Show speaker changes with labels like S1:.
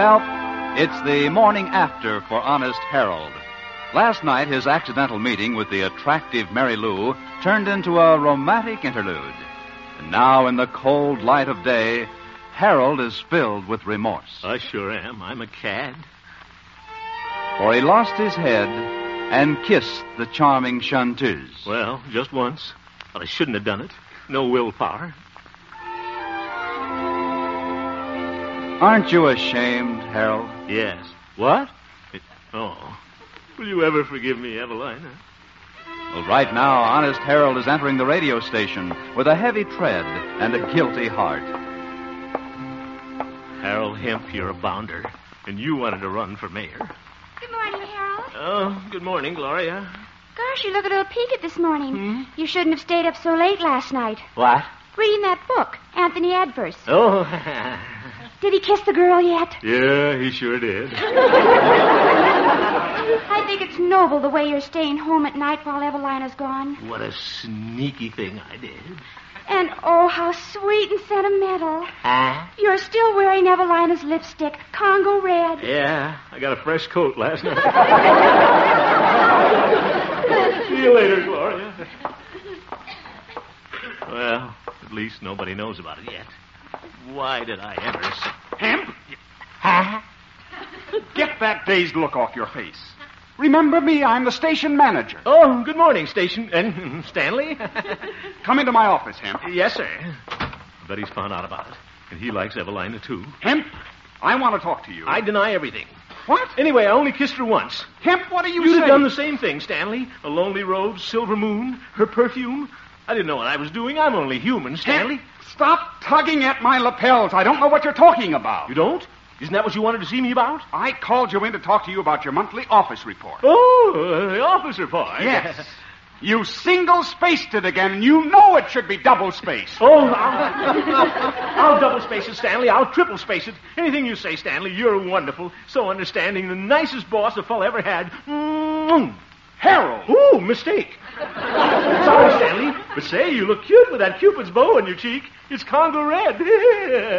S1: Well, it's the morning after for Honest Harold. Last night, his accidental meeting with the attractive Mary Lou turned into a romantic interlude. And now, in the cold light of day, Harold is filled with remorse.
S2: I sure am. I'm a cad.
S1: For he lost his head and kissed the charming chanteuse.
S2: Well, just once. But I shouldn't have done it. No willpower.
S1: Aren't you ashamed, Harold?
S2: Yes. What? Will you ever forgive me, Evelina?
S1: Well, right now, Honest Harold is entering the radio station with a heavy tread and a guilty heart.
S2: Harold Hemp, you're a bounder. And you wanted to run for mayor.
S3: Good morning, Harold.
S2: Oh, good morning, Gloria.
S3: Gosh, you look a little peaked this morning. You shouldn't have stayed up so late last night.
S2: What?
S3: Reading that book, Anthony Adverse.
S2: Oh,
S3: Did he kiss the girl yet?
S2: yeah, he sure did.
S3: I think it's noble the way you're staying home at night while Evelina's gone.
S2: What a sneaky thing I did.
S3: And oh, how sweet and sentimental.
S2: Huh?
S3: You're still wearing Evelina's lipstick, Congo red.
S2: Yeah, I got a fresh coat last night. See you later, Gloria. Well, at least nobody knows about it yet. Why did I ever...
S4: Hemp,
S2: Huh?
S4: get that dazed look off your face. Remember me, I'm the station manager.
S2: Oh, good morning, station... And Stanley?
S4: Come into my office, Hemp.
S2: Yes, sir. I bet he's found out about it. And he likes Evelina, too.
S4: Hemp, I want to talk to you.
S2: I deny everything.
S4: What?
S2: Anyway, I only kissed her once.
S4: Hemp, what are you
S2: You'd
S4: saying?
S2: have done the same thing, Stanley. A lonely rose, silver moon, her perfume. I didn't know what I was doing. I'm only human, Stanley.
S4: Hemp, stop tugging at my lapels. I don't know what you're talking about.
S2: You don't? Isn't that what you wanted to see me about?
S4: I called you in to talk to you about your monthly office report.
S2: Oh, the office report.
S4: Yes. You single-spaced it again, and you know it should be double-spaced.
S2: Oh, I'll double space it, Stanley. I'll triple space it. Anything you say, Stanley. You're wonderful, so understanding, the nicest boss a fella ever had.
S4: Harold!
S2: Ooh, mistake. Sorry, Stanley. But say, you look cute with that Cupid's bow on your cheek. It's Congo red.